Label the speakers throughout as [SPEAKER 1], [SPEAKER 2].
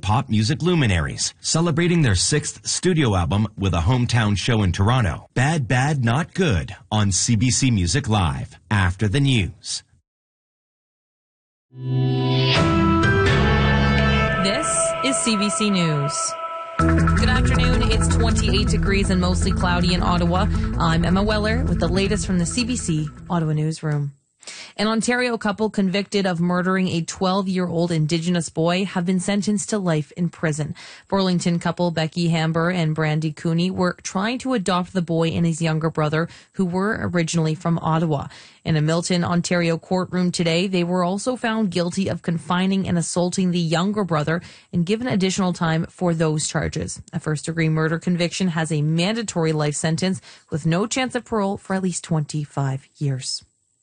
[SPEAKER 1] pop music luminaries, celebrating their 6th studio album with a hometown show in Toronto. Bad Bad Not Good on CBC Music Live after the news.
[SPEAKER 2] This is CBC News. Good afternoon. It's 28 degrees and mostly cloudy in Ottawa. I'm Emma Weller with the latest from the CBC Ottawa Newsroom. An Ontario couple convicted of murdering a 12-year-old Indigenous boy have been sentenced to life in prison. Burlington couple Becky Hamber and Brandy Cooney were trying to adopt the boy and his younger brother, who were originally from Ottawa. In a Milton, Ontario courtroom today, they were also found guilty of confining and assaulting the younger brother and given additional time for those charges. A first-degree murder conviction has a mandatory life sentence with no chance of parole for at least 25 years.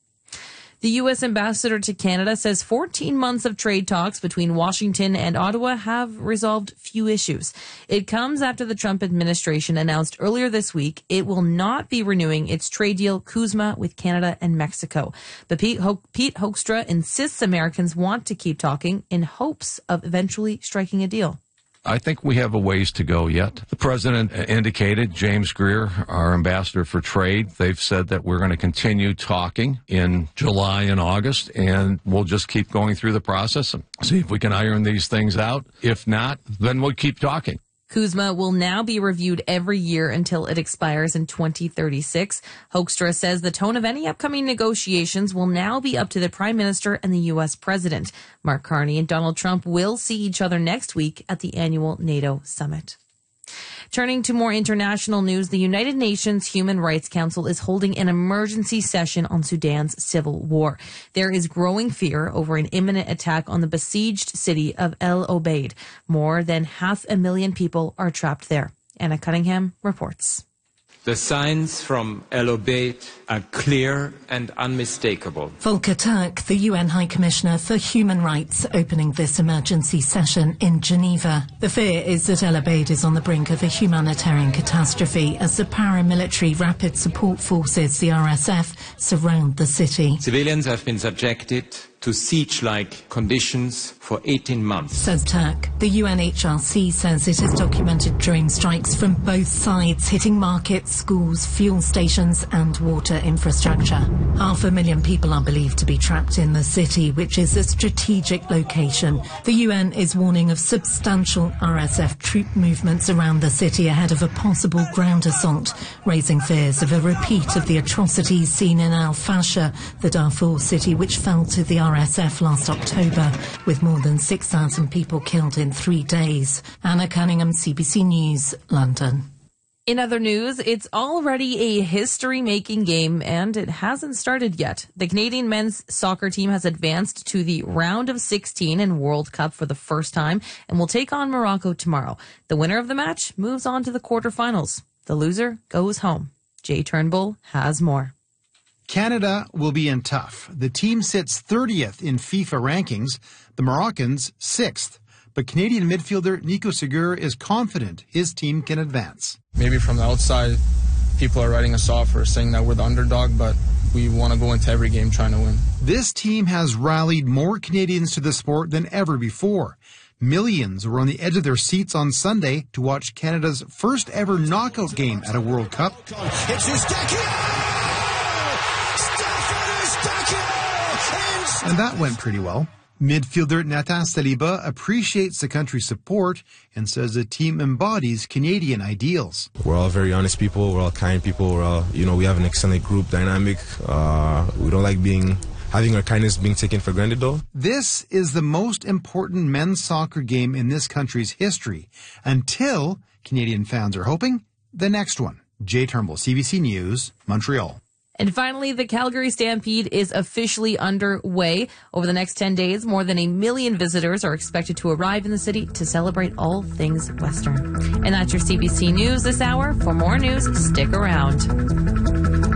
[SPEAKER 2] The U.S. ambassador to Canada says 14 months of trade talks between Washington and Ottawa have resolved few issues. It comes after the Trump administration announced earlier this week it will not be renewing its trade deal CUSMA with Canada and Mexico. But Pete Hoekstra insists Americans want to keep talking in hopes of eventually striking a deal.
[SPEAKER 3] I think we have a ways to go yet. The president indicated, James Greer, our ambassador for trade, they've said that we're going to continue talking in July and August, and we'll just keep going through the process and see if we can iron these things out. If not, then we'll keep talking.
[SPEAKER 2] CUSMA will now be reviewed every year until it expires in 2036. Hoekstra says the tone of any upcoming negotiations will now be up to the Prime Minister and the U.S. President. Mark Carney and Donald Trump will see each other next week at the annual NATO summit. Turning to more international news, the United Nations Human Rights Council is holding an emergency session on Sudan's civil war. There is growing fear over an imminent attack on the besieged city of El Obeid. More than 500,000 people are trapped there. Anna Cunningham reports.
[SPEAKER 4] The signs from El Obeid are clear and unmistakable.
[SPEAKER 5] Volker Turk, the UN High Commissioner for Human Rights, opening this emergency session in Geneva. The fear is that El Obeid is on the brink of a humanitarian catastrophe as the paramilitary Rapid Support Forces, the RSF, surround the city.
[SPEAKER 4] Civilians have been subjected to siege-like conditions for 18 months.
[SPEAKER 5] Says Turk. The UNHRC says it has documented drone strikes from both sides, hitting markets, schools, fuel stations and water infrastructure. 500,000 people are believed to be trapped in the city, which is a strategic location. The UN is warning of substantial RSF troop movements around the city ahead of a possible ground assault, raising fears of a repeat of the atrocities seen in Al-Fasher, the Darfur city which fell to the RSF last October, with more than 6,000 people killed in 3 days. Anna Cunningham, CBC News, London.
[SPEAKER 2] In other news, it's already a history-making game, and it hasn't started yet. The Canadian men's soccer team has advanced to the round of 16 in World Cup for the first time and will take on Morocco tomorrow. The winner of the match moves on to the quarterfinals. The loser goes home. Jay Turnbull has more.
[SPEAKER 6] Canada will be in tough. The team sits 30th in FIFA rankings, the Moroccans 6th. But Canadian midfielder Nico Segur is confident his team can advance.
[SPEAKER 7] Maybe from the outside, people are writing us off or saying that we're the underdog, but we want to go into every game trying to win.
[SPEAKER 6] This team has rallied more Canadians to the sport than ever before. Millions were on the edge of their seats on Sunday to watch Canada's first ever knockout game at a World Cup. And that went pretty well. Midfielder Nathan Saliba appreciates the country's support and says the team embodies Canadian ideals.
[SPEAKER 8] We're all very honest people. We're all kind people. We're all, we have an excellent group dynamic. We don't like having our kindness being taken for granted, though.
[SPEAKER 6] This is the most important men's soccer game in this country's history until, Canadian fans are hoping, the next one. Jay Turnbull, CBC News, Montreal.
[SPEAKER 2] And finally, the Calgary Stampede is officially underway. Over the next 10 days, more than 1 million visitors are expected to arrive in the city to celebrate all things Western. And that's your CBC News this hour. For more news, stick around.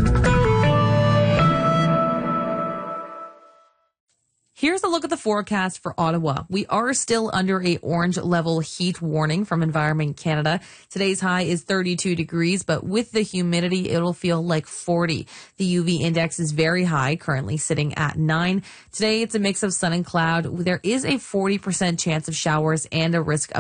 [SPEAKER 2] Here's a look at the forecast for Ottawa. We are still under a orange level heat warning from Environment Canada. Today's high is 32 degrees, but with the humidity, it'll feel like 40. The UV index is very high, currently sitting at 9. Today, it's a mix of sun and cloud. There is a 40% chance of showers and a risk of